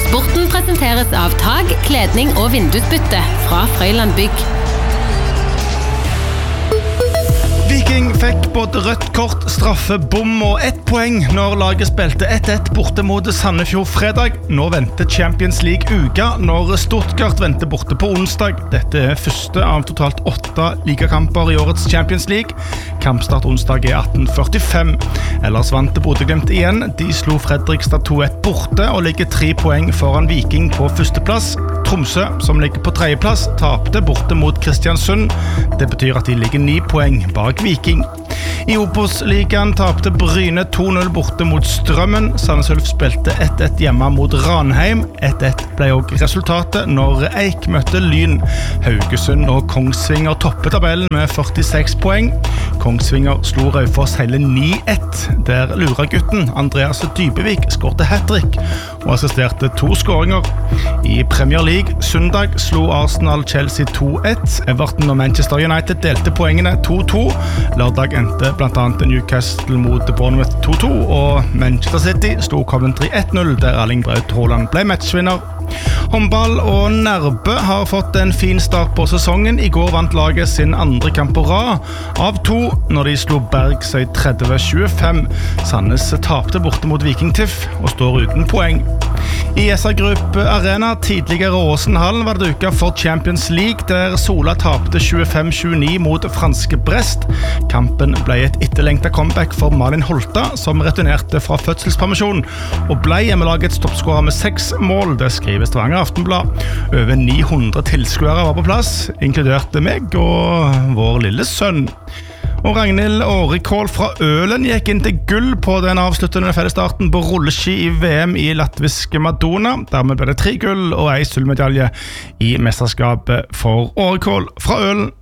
Sporten presenteres av tag, kledning og vindusbytte fra Frøyland Bygg. Viking fikk både rødt kort, straffe, bom og 1 poeng når laget spilte 1-1 borte mot Sandefjord fredag. Nå venter Champions League-uka når Stuttgart venter borte på onsdag. Dette første av totalt 8 ligakamper i årets Champions League. Kampstart onsdag 18:45. Ellers vant Bodø Glimt igjen. De slo Fredrikstad 2-1 borte og ligger 3 poeng foran Viking på førsteplass. Tromsø, som ligger på tredjeplass, tapte borte mot Kristiansund. Det betyr at de ligger 9 poeng bak Viking. I Obos-ligaen tapte Bryne 2-0 borte mot Strømmen. Sandnes Ulf spilte 1-1 hjemme mot Ranheim. 1-1 ble også resultatet når Eik møtte Lyn. Haugesund og Kongsvinger toppet tabellen med 46 poeng. Kongsvinger slo Raufoss hele 9-1, der luragutten Andreas Dybevik skårte hat-trick og assisterte 2 skåringer. I Premier League søndag slo Arsenal Chelsea 2-1. Everton og Manchester United delte poengene 2-2. Lørdag endte blant annet Newcastle mot Bournemouth 2-2, og Manchester City slo Coventry 1-0, der Erling Braut Haaland ble matchvinner. Håndball og Nærbø har fått en fin start på sesongen. I går vant laget sin andre kamp på rad av 2 når de slo Bergsøy 30-25. Sandnes tapte borte mot Viking Tiff og står uten poeng. I SR Group Arena, tidligere Åsenhallen, var det uka for Champions League, der Sola tapte 25-29 mot franske Brest. Kampen ble et etterlengtet comeback for Malin Holta, som returnerte fra fødselspermisjon, og ble hjemmelagets toppskårer med 6 mål, det skriver Stavanger Aftenblad. Over 900 tilskuere var på plass, inkluderte meg og vår lille sønn. Og Ragnhild Årikål fra Ølen gikk inn til gull på den avsluttende fellesstarten på rulleski i VM i latviske Madonna. Dermed ble det 3 gull og 1 sølvmedalje i mesterskapet for Årikål fra Ølen.